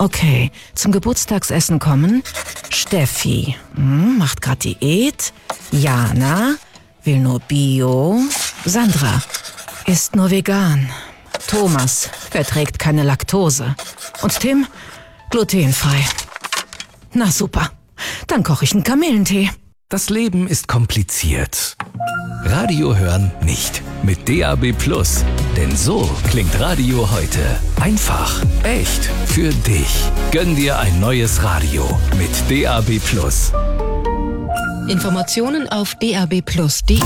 Okay, zum Geburtstagsessen kommen Steffi, macht grad Diät, Jana, will nur Bio, Sandra, isst nur vegan, Thomas verträgt keine Laktose und Tim glutenfrei. Na super, dann koche ich einen Kamillentee. Das Leben ist kompliziert. Radio hören nicht. Mit DAB+. Denn so klingt Radio heute. Einfach, echt, für dich. Gönn dir ein neues Radio mit DAB+. Informationen auf dabplus.de.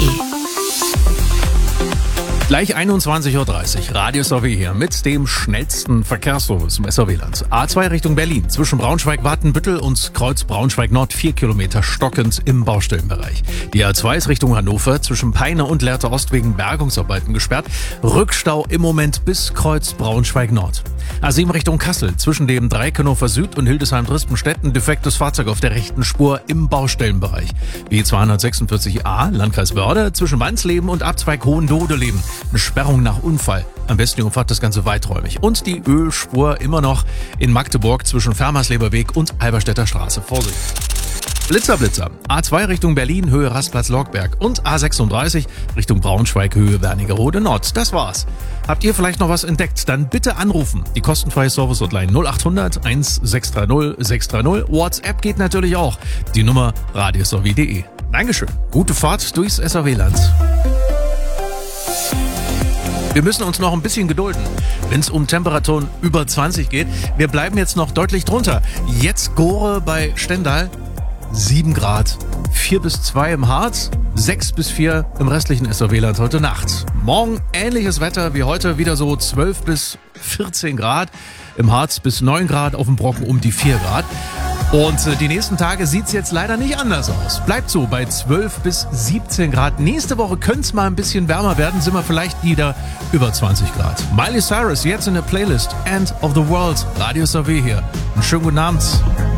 Gleich 21.30 Uhr, Radio SRW hier mit dem schnellsten Verkehrsservice im SRW-Land. A2 Richtung Berlin, zwischen Braunschweig-Wattenbüttel und Kreuz Braunschweig-Nord 4 Kilometer stockend im Baustellenbereich. Die A2 ist Richtung Hannover, zwischen Peine und Lehrte Ost wegen Bergungsarbeiten gesperrt. Rückstau im Moment bis Kreuz Braunschweig-Nord. A7 Richtung Kassel, zwischen dem Dreieck Hannover Süd und Hildesheim-Drispenstetten defektes Fahrzeug auf der rechten Spur im Baustellenbereich. B246a, Landkreis Wörde, zwischen Wandsleben und Abzweig Hohendodeleben. Eine Sperrung nach Unfall. Am besten ihr umfahrt das Ganze weiträumig. Und die Ölspur immer noch in Magdeburg zwischen Fermersleberweg und Halberstädter Straße. Vorsicht! Blitzer. A2 Richtung Berlin, Höhe Rastplatz-Logberg und A36 Richtung Braunschweig, Höhe Wernigerode Nord. Das war's. Habt ihr vielleicht noch was entdeckt? Dann bitte anrufen. Die kostenfreie Service-Hotline 0800 1630 630. WhatsApp geht natürlich auch. Die Nummer radiosrw.de. Dankeschön. Gute Fahrt durchs SRW-Land. Wir müssen uns noch ein bisschen gedulden, wenn es um Temperaturen über 20 geht. Wir bleiben jetzt noch deutlich drunter. Jetzt Gore bei Stendal, 7 Grad, 4 bis 2 im Harz, 6 bis 4 im restlichen SRW-Land heute Nacht. Morgen ähnliches Wetter wie heute, wieder so 12 bis 14 Grad, im Harz bis 9 Grad, auf dem Brocken um die 4 Grad. Und die nächsten Tage sieht's jetzt leider nicht anders aus. Bleibt so bei 12 bis 17 Grad. Nächste Woche könnte es mal ein bisschen wärmer werden, sind wir vielleicht wieder über 20 Grad. Miley Cyrus jetzt in der Playlist End of the World. Radio SRW hier. Einen schönen guten Abend.